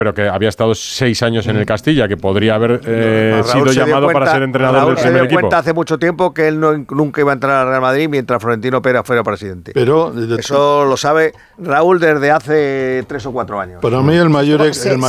pero que había estado 6 años en el Castilla, que podría haber sido llamado para ser entrenador del primer equipo. Raúl se dio cuenta hace mucho tiempo que él nunca iba a entrar al Real Madrid mientras Florentino Pérez fuera presidente. Pero eso lo sabe Raúl desde hace 3 o 4 años. Para mí el mayor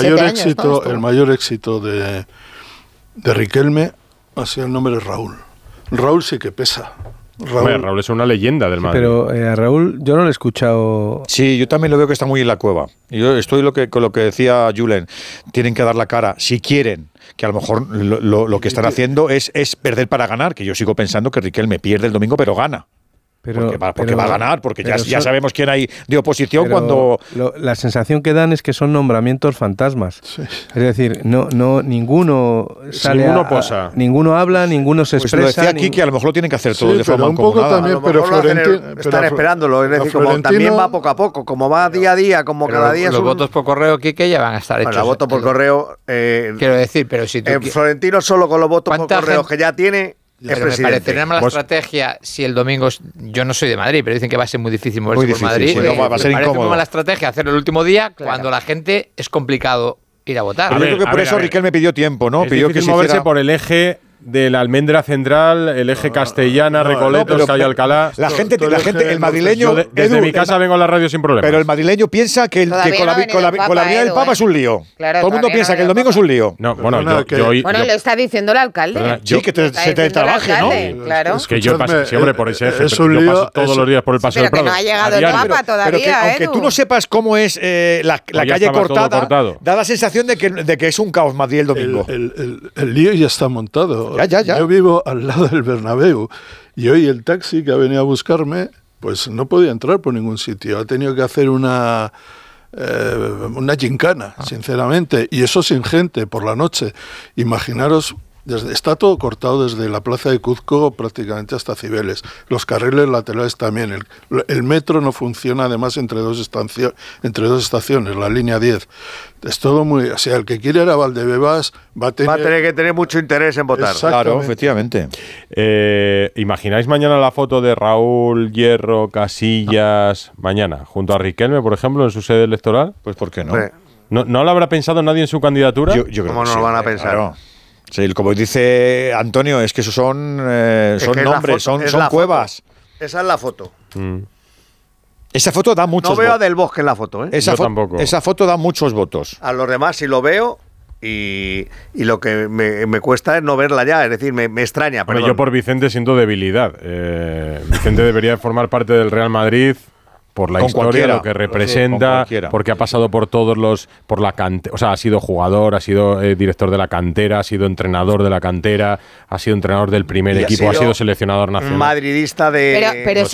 éxito de Riquelme ha sido el nombre de Raúl. Raúl sí que pesa. Raúl es una leyenda del Madrid. Pero a Raúl yo no lo he escuchado. Sí, yo también lo veo que está muy en la cueva. Yo estoy con lo que decía Julen. Tienen que dar la cara, si quieren, que a lo mejor lo que están haciendo es perder para ganar, que yo sigo pensando que Riquelme pierde el domingo, pero gana. Porque va a ganar, porque ya sabemos quién hay de oposición cuando... La sensación que dan es que son nombramientos fantasmas. Sí. Es decir, ninguno sale posa. Ninguno habla, ninguno se expresa. Lo decía aquí que a lo mejor lo tienen que hacer todo de forma un poco también, pero Florentino están esperándolo, es decir, como también va poco a poco, como va día a día, como pero cada día... Los votos por correo, Quique, ya van a estar hechos. Los votos por correo... quiero decir, pero si tú... Florentino solo con los votos por correo que ya tiene... Pero me parecería mala estrategia si el domingo... Yo no soy de Madrid, pero dicen que va a ser muy difícil moverse por Madrid. Sí, va a ser incómodo. Me parece muy mala estrategia hacerlo el último día cuando la gente es complicado ir a votar. Yo creo que por eso Riquelme pidió tiempo, ¿no? Pidió que se moverse por el eje de la Almendra Central, el eje Castellana, Recoletos, Calle Alcalá. La gente, el madrileño... Desde mi casa vengo a la radio sin problema. Pero el madrileño piensa que con la venida del Papa es un lío. Claro, todo el mundo piensa que el domingo es un lío. No, bueno, lo está diciendo el alcalde. Sí, que se trabaje, ¿no? Claro. Es que yo paso siempre por ese eje. Yo paso todos los días por el Paseo del Prado. Pero que no ha llegado el Papa todavía, pero aunque tú no sepas cómo es la calle cortada, da la sensación de que es un caos Madrid el domingo. El lío ya está montado. Ya. Yo vivo al lado del Bernabéu y hoy el taxi que ha venido a buscarme pues no podía entrar por ningún sitio, ha tenido que hacer una gincana, sinceramente, y eso sin gente por la noche. Imaginaros, está todo cortado desde la plaza de Cuzco prácticamente hasta Cibeles, los carriles laterales también, el metro no funciona además entre dos estaciones, la línea 10. Es todo muy... O sea, el que quiere ir a Valdebebas va a tener que tener mucho interés en votar. Claro, efectivamente. ¿Imagináis mañana la foto de Raúl, Hierro, Casillas, mañana, junto a Riquelme, por ejemplo, en su sede electoral? Pues ¿por qué no? ¿No lo habrá pensado nadie en su candidatura? Yo creo ¿Cómo que no lo van a pensar? Claro. Sí, como dice Antonio, es que esos son nombres, son cuevas. Esa es la foto. Esa foto da muchos votos. No veo a Del Bosque en la foto, ¿eh? Yo tampoco. Esa foto da muchos votos. A los demás sí lo veo y lo que me cuesta es no verla ya, es decir, me extraña. Bueno, yo por Vicente siento debilidad. Vicente debería formar parte del Real Madrid por la historia, lo que representa, porque ha pasado por por la cantera, o sea, ha sido jugador, ha sido director de la cantera, ha sido entrenador de la cantera, ha sido entrenador del primer equipo, ha sido seleccionador nacional. Madridista de... Pero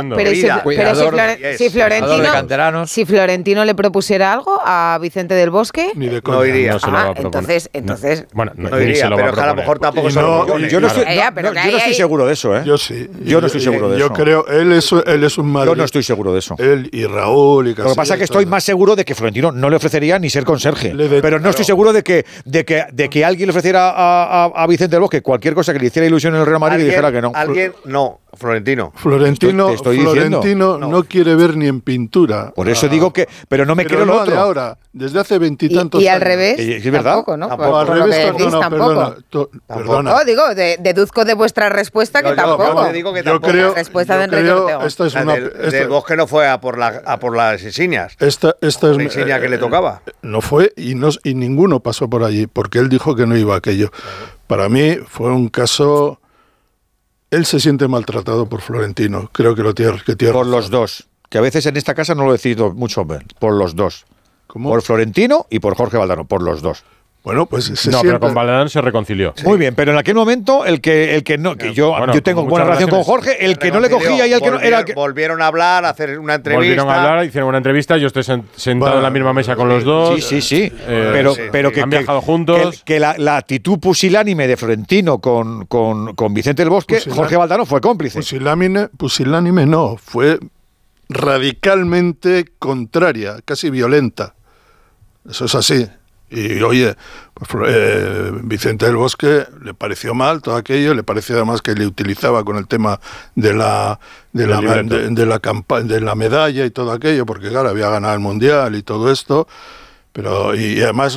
si Florentino le propusiera algo a Vicente del Bosque, no iría. No se lo va a proponer. Entonces no iría, pero a lo mejor tampoco se lo propone. Yo no estoy seguro de eso, ¿eh? Yo sí. Yo no estoy seguro de eso. Yo creo, él es un Madrid. Yo no estoy seguro de eso. Él y Raúl y Casillas. Lo que pasa es que estoy más seguro de que Florentino no le ofrecería ni ser conserje. Pero no estoy seguro de que alguien le ofreciera a Vicente del Bosque cualquier cosa que le hiciera ilusión en el Real Madrid y dijera que no. Florentino. Florentino no quiere ver ni en pintura. Por eso digo que... Pero no me creo lo otro. De ahora, desde hace 20 y tantos años. Y al revés, ¿Es verdad? Tampoco, ¿no? Al revés, perdona. No, digo, deduzco de vuestra respuesta que tampoco. Yo digo que tampoco. La respuesta de Enrique Ortega. Del Bosque no fue a por las insignias. Esta es la insignia que le tocaba. No fue y ninguno pasó por allí, porque él dijo que no iba a aquello. Para mí fue un caso... Él se siente maltratado por Florentino, creo que lo tiene. Por los dos, que a veces en esta casa no lo decido mucho ver, por los dos. ¿Cómo? Por Florentino y por Jorge Valdano, por los dos. Bueno, pues pero con Valdano se reconcilió. Sí. Muy bien, pero en aquel momento el que no, que yo tengo buena relación con Jorge, el que no le cogía y el que no era volvieron a hablar, a hacer una entrevista. Hicieron una entrevista, yo estoy sentado en la misma mesa con los dos. Sí. Pero que han viajado juntos. Que la actitud pusilánime de Florentino con Vicente del Bosque, Jorge Valdano fue cómplice. Pusilánime no, fue radicalmente contraria, casi violenta. Eso es así. Y oye, Vicente del Bosque le pareció mal todo aquello, le pareció además que le utilizaba con el tema de la medalla y todo aquello, porque claro, había ganado el Mundial y todo esto, pero y además